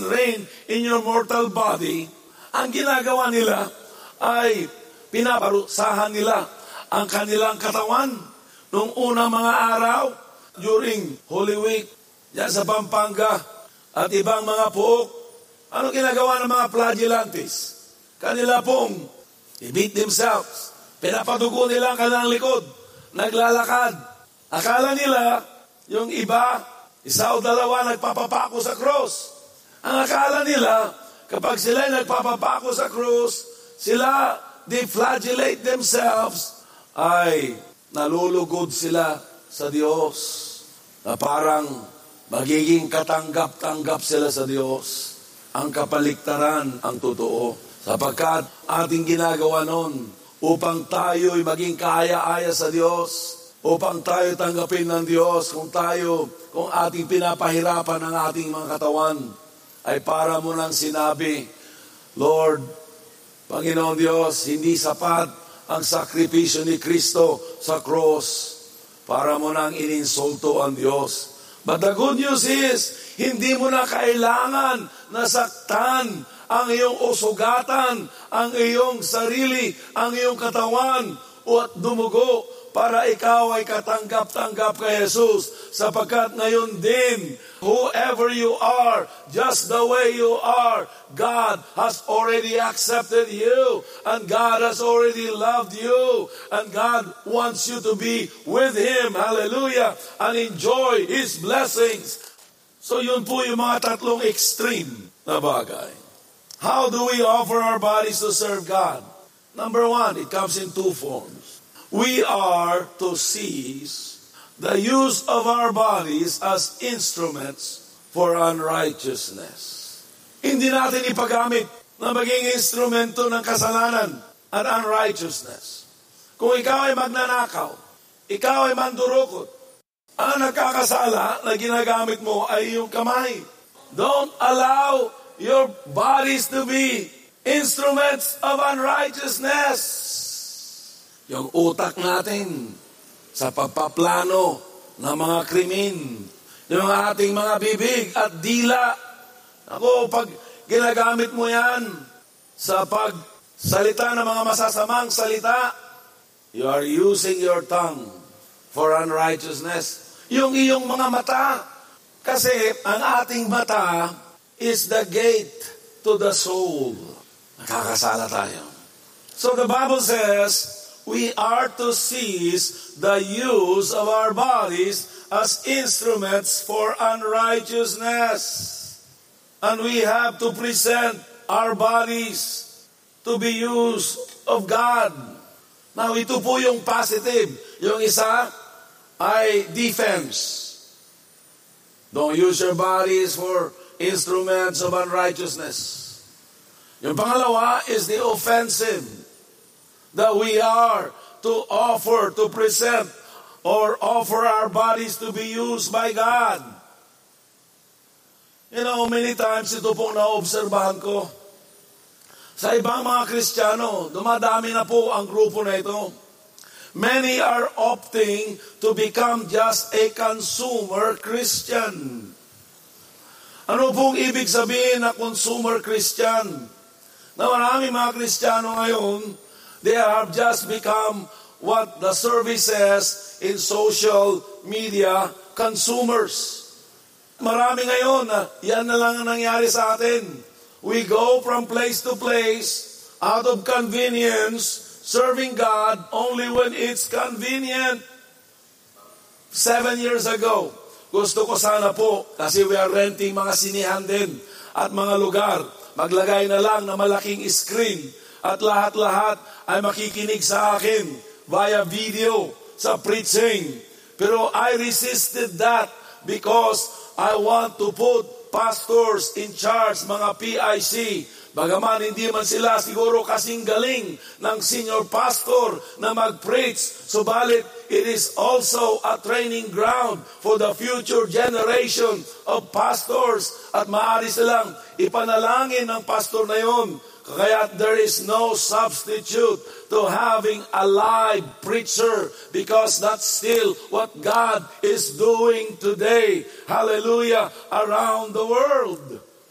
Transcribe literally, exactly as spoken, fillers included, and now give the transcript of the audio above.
reign in your mortal body, ang ginagawa nila ay pinaparusahan nila ang kanilang katawan. Noong unang mga araw, during Holy Week, yan sa Pampanga, at ibang mga puok, ano ginagawa ng mga flagellantes? Kanila pong i-beat themselves. Pinapadugo nila ang kanilang likod. Naglalakad. Akala nila, yung iba, isa o dalawa nagpapapako sa cross. Ang akala nila, kapag sila nagpapapako sa cross, sila deflagellate themselves, ay nalulugod sila sa Diyos. Na parang magiging katanggap-tanggap sila sa Diyos. Ang kapaligtaran ang totoo. Sapagkat ating ginagawa nun upang tayo'y maging kaaya-aya sa Diyos. Upang tayo tanggapin ng Diyos. Kung tayo, kung ating pinapahirapan ang ating mga katawan, ay para mo nang sinabi, Lord, Panginoon Diyos, hindi sapat ang sakripisyo ni Kristo sa cross. Para mo nang ininsulto ang Diyos. But the good news is, hindi mo na kailangan nasaktan ang iyong usugatan, ang iyong sarili, ang iyong katawan, at dumugo para ikaw ay katanggap-tanggap kay Jesus. Sapagkat ngayon din, whoever you are, just the way you are, God has already accepted you, and God has already loved you, and God wants you to be with Him, hallelujah, and enjoy His blessings. So yun po yung mga tatlong extreme na bagay. How do we offer our bodies to serve God? Number one, it comes in two forms. We are to cease the use of our bodies as instruments for unrighteousness. Hindi natin ipagamit na maging instrumento ng kasalanan at unrighteousness. Kung ikaw ay magnanakaw, ikaw ay mandurukot, ang nagkakasala na ginagamit mo ay iyong kamay. Don't allow your bodies to be instruments of unrighteousness. Yung utak natin sa pagpaplano ng mga krimen, yung ating mga bibig at dila. Ako, pag ginagamit mo yan sa pagsalita ng mga masasamang salita, you are using your tongue for unrighteousness. Yung iyong mga mata, kasi ang ating mata is the gate to the soul. Nakakasala tayo. So the Bible says, we are to cease the use of our bodies as instruments for unrighteousness. And we have to present our bodies to be used of God. Now, ito po yung positive. Yung isa ay defense. Don't use your bodies for instruments of unrighteousness. Yung pangalawa is the offensive. That we are to offer, to present, or offer our bodies to be used by God. You know, many times ito pong naobserbahan ko. Sa ibang mga Kristiyano, dumadami na po ang grupo na ito. Many are opting to become just a consumer Christian. Ano pong ibig sabihin na consumer Christian? Na maraming mga Kristiyano ngayon, they have just become what the survey says in social media, consumers. Marami ngayon na yan na lang ang nangyari sa atin. We go from place to place out of convenience, serving God only when it's convenient. Seven years ago, gusto ko sana po, kasi we are renting mga sinihan din at mga lugar, maglagay na lang na malaking screen at lahat-lahat ay makikinig sa akin via video sa preaching. Pero I resisted that because I want to put pastors in charge, mga P I C. Bagaman hindi man sila siguro kasing galing ng senior pastor na mag-preach, subalit it is also a training ground for the future generation of pastors at maaari silang ipanalangin ng pastor na yon. Kaya there is no substitute to having a live preacher because that's still what God is doing today. Hallelujah, around the world.